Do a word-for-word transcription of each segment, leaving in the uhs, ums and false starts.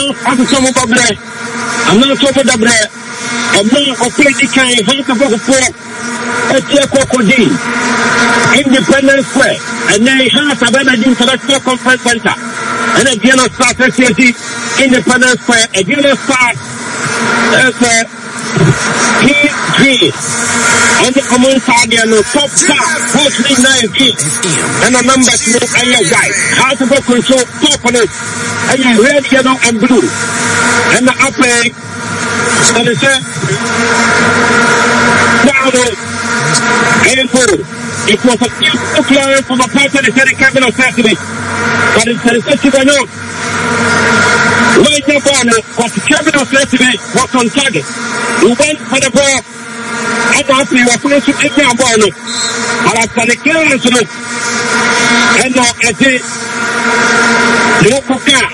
after some of the I'm not over the bread. I'm not a pretty kind of half of a four. A Crocodile. Independence Square. And then half of an international conference center. And a General Star Society. Independence Square. A General Star. That's a P G. On the common side, there are no top star. Mostly nine kids. And the numbers look at your white. Half of a control top on it. And you red, yellow, and blue. And the upper egg. And it's a down and four. It was a few clearance from a part of the Senate cabinet on Saturday. But it's a situation of right now, what the cabinet on Saturday was on target. We went for the ball. I thought we were supposed to get down ball. But after the clearance, and now I did the local car.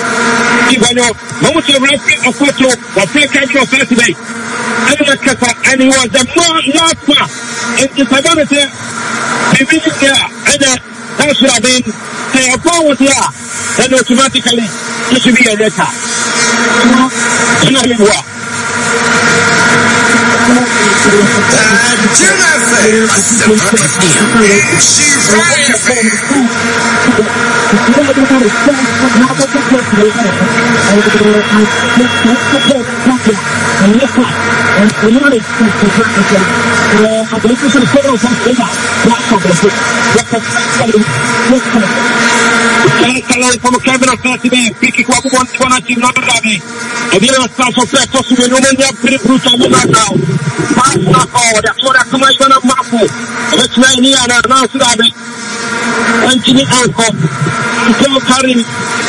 Most of the photo was taken on Saturday. And he was the more last one. And it's about to say, he visit there. And that should have been, say, a ball was there. Then automatically, it should be a letter. You know what? From a cabinet of Saturday, picking up one to team not having. And the other stuff of that, so we know when they're pretty brutal now. Pass not forward, that's what I come out of Marco. Let's lay near and announce that. And Jimmy Uncle, Joe Karim.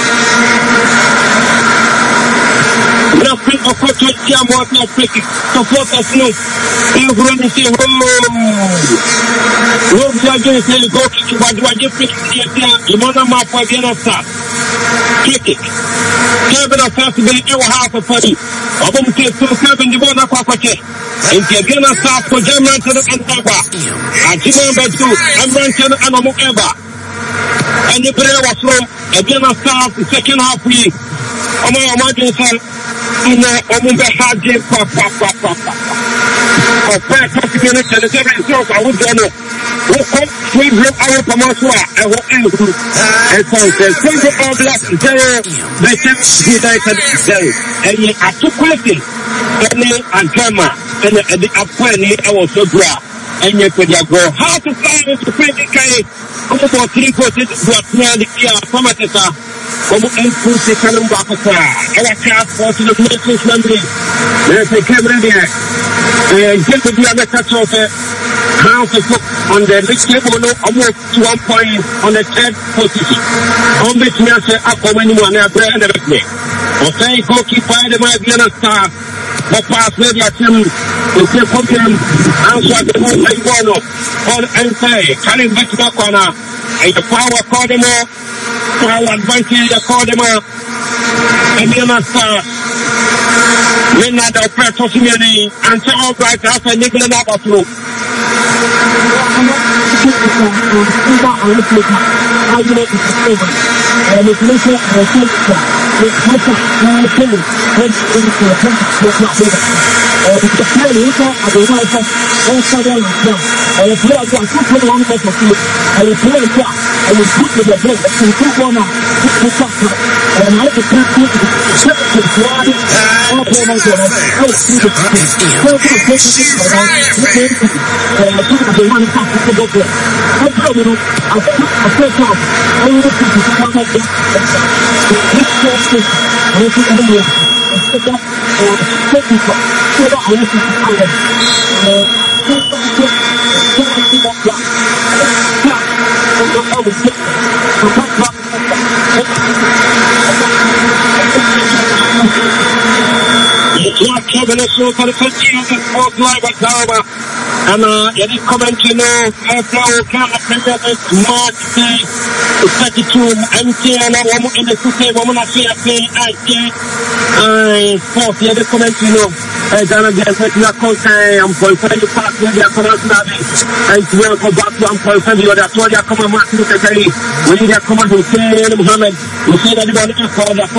Nothing of what you see about your picking. Support us, no. Everyone say, oh, what do I do? Say, go kick you, what do I do? Pick it, you want to map for the other stuff. Kick it. Kevin of Saturday, you will have a party. I want to take two Kevin, the one of Quapache. And the again of South for German to the Antaba. I give number two, and Rankin and Amukeva. And the player was slow, again of South, the second half week. I'm going to say, and I'm going to have Jim Papa Papa Papa. Or Prayer Constitution, and the seven songs I would go. We'll come to him out from us, and we'll end with and so the single all black zero, they said he died at zero. And he had two questions, and Grandma, and the appointee, I was so dry. And you could go, how to find it to print the case? Como for three quarters to a plan the Kia Tomatesa, como enforce the Kalumbaca, and a cast for the Ministers Landry. There's a camera there. And get to the other touch of it. House of on the next table, almost to one point on the third position. On the Tiasa up when you want to brand of it. Or say, goalkeeper, the Mariana Star, but pass maybe at him, to say, put him, answer the whole thing on and say, carrying back to the corner, and the power Cordemo, power advantage the Cordemo, and the other star. When not the press of humanity, and so all right after Nicola Navajo. Kevin is so for the country of the fourth live at Darba. And uh, any comment you know, after we can't remember this March Day, thirty-two, M T N, woman in the city, woman I see a play, I get, I fourth, any comment you know, I don't know, I'm taking a call time, I'm going to find the park, maybe I'm coming out of it, and we'll go back to I'm going to find the other, I told you I come and mark to the carry, when you come and say, Muhammad, you say that you're going to call the